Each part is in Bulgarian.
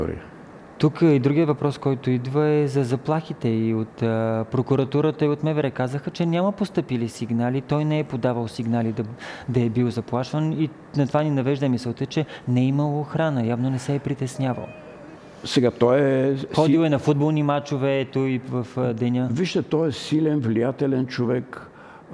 Тук и другия въпрос, който идва, е за заплахите и от прокуратурата и от МВР. Казаха, че няма постъпили сигнали, той не е подавал сигнали да е бил заплашван и на това ни навежда мисълта, че не е имало охрана, явно не се е притеснявал. Сега той е... Ходил е на футболни мачове, ето и в деня. Вижте, той е силен, влиятелен човек.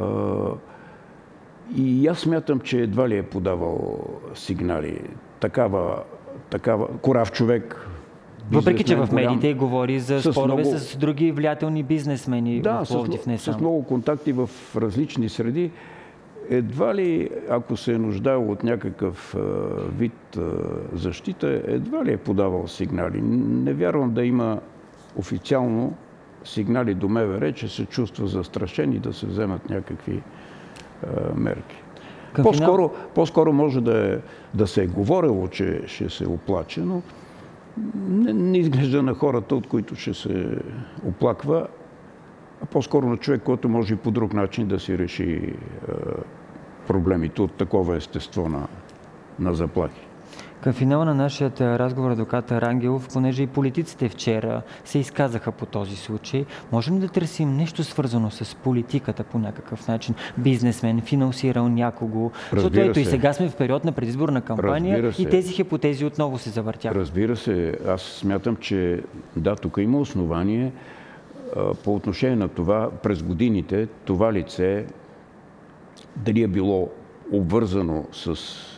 И аз смятам, че едва ли е подавал сигнали. Такава корав човек. Въпреки, че в медиите говори за спорове с други влиятелни бизнесмени в Пловдив, не само. С много контакти в различни среди. Едва ли, ако се е нуждал от някакъв вид защита, едва ли е подавал сигнали. Не вярвам да има официално сигнали до МВР, че се чувства застрашен и да се вземат някакви мерки. По-скоро може да се е говорило, че ще се оплаче, но не изглежда на хората, от които ще се оплаква, а по-скоро на човек, който може и по друг начин да си реши проблемите от такова естество на заплахи. Към финала на нашия разговор, адвокат Рангелов, понеже и политиците вчера се изказаха по този случай, можем ли да търсим нещо свързано с политиката по някакъв начин? Бизнесмен, финансирал някого? Защото ето и сега сме в период на предизборна кампания и тези хипотези отново се завъртяха. Разбира се, аз смятам, че да, тук има основание по отношение на това през годините това лице дали е било обвързано с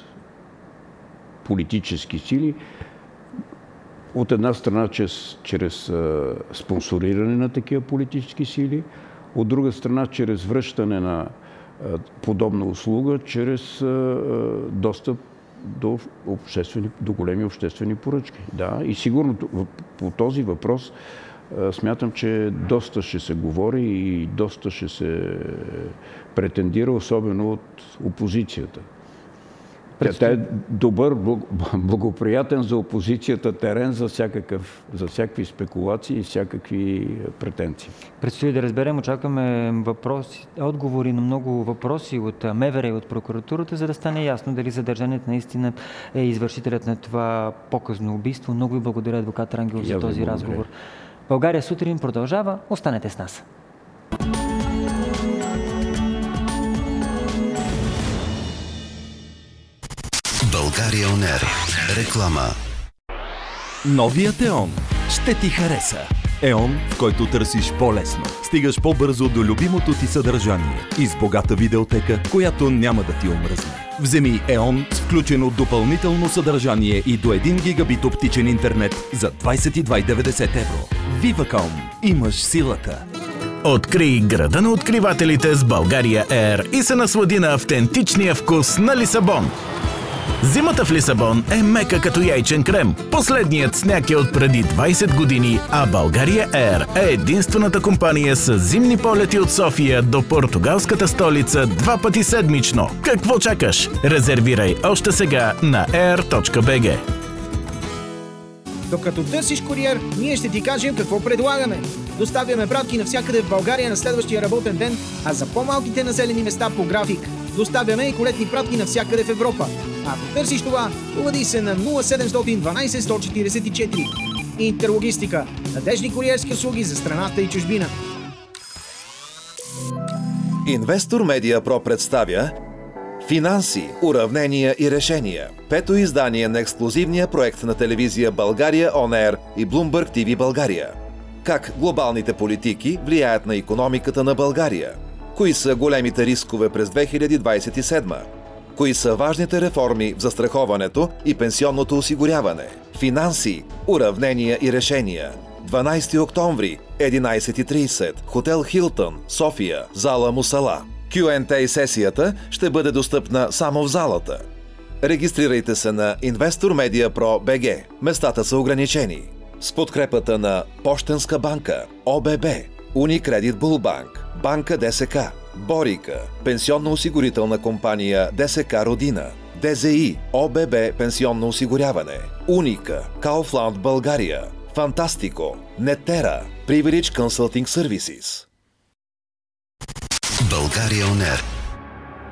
политически сили, от една страна чрез спонсориране на такива политически сили, от друга страна чрез връщане на подобна услуга, чрез достъп до големи обществени поръчки. Да, и сигурно по този въпрос смятам, че доста ще се говори и доста ще се претендира, особено от опозицията. Тя е добър, благоприятен за опозицията терен за всякакви спекулации и всякакви претенции. Предстои да разберем, очакваме отговори на много въпроси от МВР и от прокуратурата, за да стане ясно дали задържаният наистина е извършителят на това показно убийство. Много ви благодаря, адвокат Рангелов, за този разговор. България сутрин продължава. Останете с нас. България ОНЕР. Реклама. Новият ЕОН ще ти хареса. ЕОН, в който търсиш по-лесно. Стигаш по-бързо до любимото ти съдържание и с богата видеотека, която няма да ти омръзне. Вземи ЕОН с включено допълнително съдържание и до 1 гигабит оптичен интернет за 22,90 евро. Viva.com. Имаш силата. Открий града на откривателите с България Air и се наслади на автентичния вкус на Лисабон. Зимата в Лисабон е мека като яйчен крем. Последният сняг е от преди 20 години, а България Air е единствената компания с зимни полети от София до португалската столица 2 пъти седмично. Какво чакаш? Резервирай още сега на air.bg. Докато търсиш куриер, ние ще ти кажем какво предлагаме. Доставяме пратки навсякъде в България на следващия работен ден, а за по-малките населени места по график. Доставяме и колетни пратки навсякъде в Европа. Ако търсиш това, обади се на 0712 144. Интерлогистика. Надежни куриерски услуги за страната и чужбина. Инвестор Медиа Про представя Финанси, уравнения и решения. Пето издание на ексклузивния проект на телевизия България On Air и Bloomberg TV България. Как глобалните политики влияят на икономиката на България? Кои са големите рискове през 2027? Кои са важните реформи в застраховането и пенсионното осигуряване? Финанси, уравнения и решения. 12 октомври, 11:30, хотел Хилтън, София, зала Мусала. Q&A сесията ще бъде достъпна само в залата. Регистрирайте се на Investor Media Pro BG. Местата са ограничени. С подкрепата на Пощенска банка, ОББ, Unicredit Bullbank, Банка ДСК, Борика, пенсионно-осигурителна компания ДСК Родина, ДЗИ, ОББ Пенсионно осигуряване, Уника, Kaufland България, Фантастико, Нетера, Privilege Consulting Services. България ОНЕР.